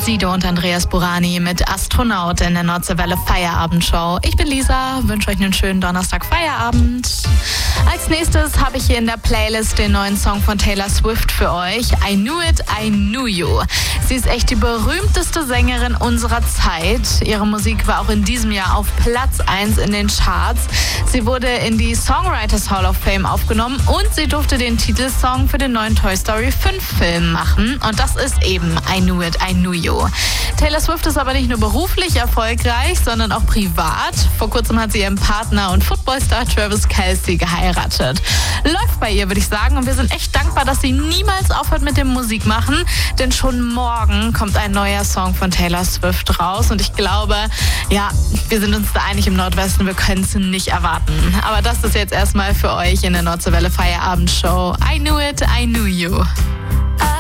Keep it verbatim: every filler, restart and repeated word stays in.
Sido und Andreas Burani mit Astronaut in der Nordseewelle Feierabendshow. Ich bin Lisa, wünsche euch einen schönen Donnerstag Feierabend. Als nächstes habe ich hier in der Playlist den neuen Song von Taylor Swift für euch. I Knew It, I Knew You. Sie ist echt die berühmteste Sängerin unserer Zeit. Ihre Musik war auch in diesem Jahr auf Platz eins in den Charts. Sie wurde in die Songwriters Hall of Fame aufgenommen und sie durfte den Titelsong für den neuen Toy Story fünf Film machen. Und das ist eben I Knew It, I Knew You. Taylor Swift ist aber nicht nur beruflich erfolgreich, sondern auch privat. Vor kurzem hat sie ihren Partner und Footballstar Travis Kelce geheiratet. Läuft bei ihr, würde ich sagen. Und wir sind echt dankbar, dass sie niemals aufhört mit dem Musikmachen. Denn schon morgen kommt ein neuer Song von Taylor Swift raus. Und ich glaube, ja, wir sind uns da einig im Nordwesten, wir können es nicht erwarten. Aber das ist jetzt erstmal für euch in der Nordseewelle Feierabendshow. I Knew It, I Knew You.